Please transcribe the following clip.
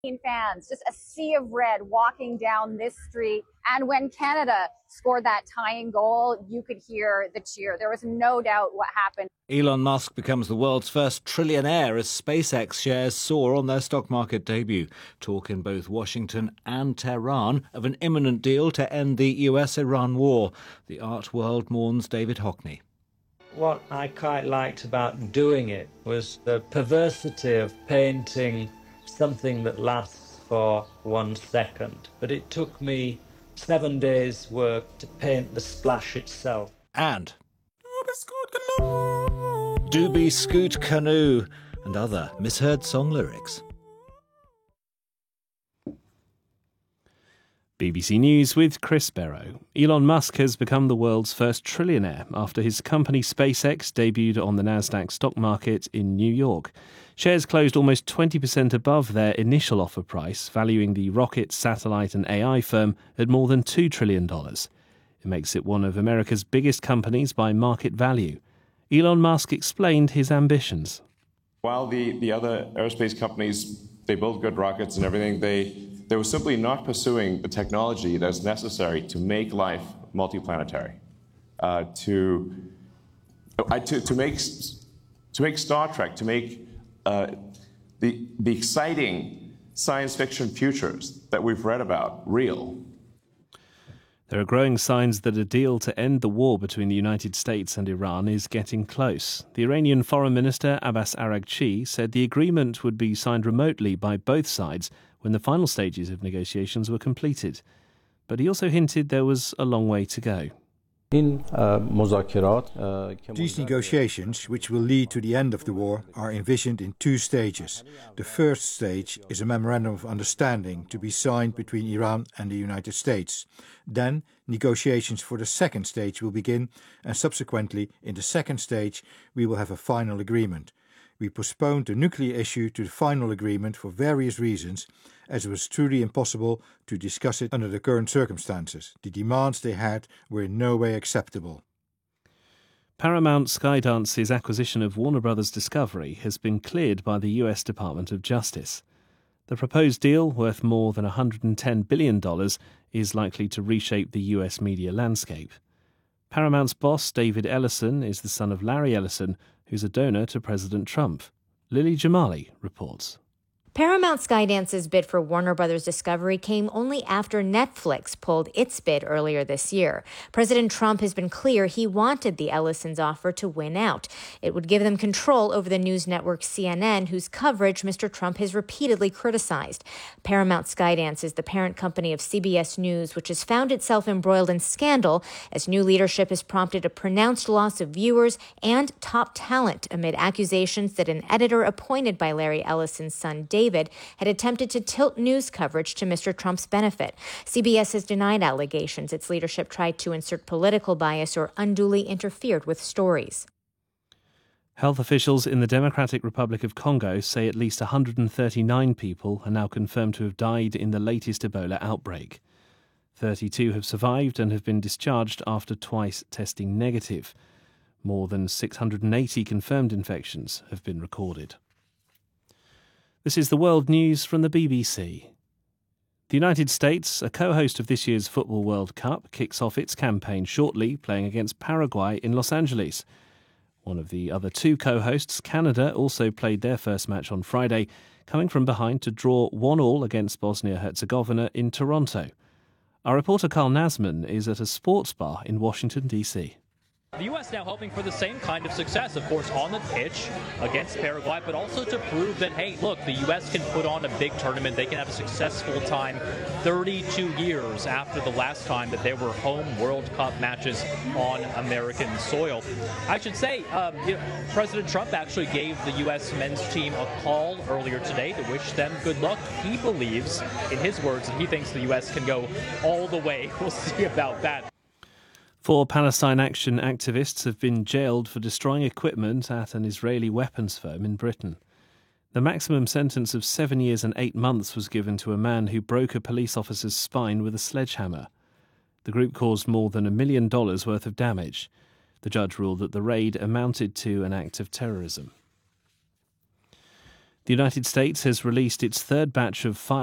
Fans, just a sea of red walking down this street. And when Canada scored that tying goal, you could hear the cheer. There was no doubt what happened. Elon Musk becomes the world's first trillionaire as SpaceX shares soar on their stock market debut. Talk in both Washington and Tehran of an imminent deal to end the US-Iran war. The art world mourns David Hockney. What I quite liked about doing it was the perversity of painting something that lasts for 1 second. But it took me 7 days' work to paint the splash itself. And Doobie Scoot Canoe and other misheard song lyrics. BBC News with Chris Barrow. Elon Musk has become the world's first trillionaire after his company SpaceX debuted on the Nasdaq stock market in New York. Shares closed almost 20% above their initial offer price, valuing the rocket, satellite and AI firm at more than $2 trillion. It makes it one of America's biggest companies by market value. Elon Musk explained his ambitions. While the other aerospace companies, they build good rockets and everything, they were simply not pursuing the technology that's necessary to make life multiplanetary, to make Star Trek, to make the exciting science fiction futures that we've read about real. There are growing signs that a deal to end the war between the United States and Iran is getting close. The Iranian Foreign Minister Abbas Araghchi said the agreement would be signed remotely by both sides when the final stages of negotiations were completed. But he also hinted there was a long way to go. These negotiations, which will lead to the end of the war, are envisioned in 2 stages. The first stage is a memorandum of understanding to be signed between Iran and the United States. Then, negotiations for the second stage will begin, and subsequently, in the second stage, we will have a final agreement. We postponed the nuclear issue to the final agreement for various reasons, as it was truly impossible to discuss it under the current circumstances. The demands they had were in no way acceptable. Paramount Skydance's acquisition of Warner Bros. Discovery has been cleared by the US Department of Justice. The proposed deal, worth more than $110 billion, is likely to reshape the US media landscape. Paramount's boss, David Ellison, is the son of Larry Ellison, who's a donor to President Trump. Lily Jamali reports. Paramount Skydance's bid for Warner Bros. Discovery came only after Netflix pulled its bid earlier this year. President Trump has been clear he wanted the Ellisons' offer to win out. It would give them control over the news network CNN, whose coverage Mr. Trump has repeatedly criticized. Paramount Skydance is the parent company of CBS News, which has found itself embroiled in scandal as new leadership has prompted a pronounced loss of viewers and top talent amid accusations that an editor appointed by Larry Ellison's son, David, had attempted to tilt news coverage to Mr. Trump's benefit. CBS has denied allegations its leadership tried to insert political bias or unduly interfered with stories. Health officials in the Democratic Republic of Congo say at least 139 people are now confirmed to have died in the latest Ebola outbreak. 32 have survived and have been discharged after twice testing negative. More than 680 confirmed infections have been recorded. This is the World News from the BBC. The United States, a co-host of this year's Football World Cup, kicks off its campaign shortly, playing against Paraguay in Los Angeles. One of the other 2 co-hosts, Canada, also played their first match on Friday, coming from behind to draw 1-1 against Bosnia-Herzegovina in Toronto. Our reporter Carl Nasman is at a sports bar in Washington, D.C. The U.S. now hoping for the same kind of success, of course, on the pitch against Paraguay, but also to prove that, hey, look, the U.S. can put on a big tournament. They can have a successful time 32 years after the last time that there were home World Cup matches on American soil. I should say, President Trump actually gave the U.S. men's team a call earlier today to wish them good luck. He believes, in his words, that he thinks the U.S. can go all the way. We'll see about that. 4 Palestine Action activists have been jailed for destroying equipment at an Israeli weapons firm in Britain. The maximum sentence of 7 years and 8 months was given to a man who broke a police officer's spine with a sledgehammer. The group caused more than $1 million worth of damage. The judge ruled that the raid amounted to an act of terrorism. The United States has released its third batch of